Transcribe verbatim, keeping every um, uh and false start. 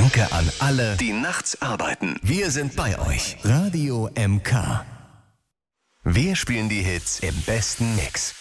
Danke an alle, die nachts arbeiten. Wir sind bei euch. Radio M K. Wir spielen die Hits im besten Mix.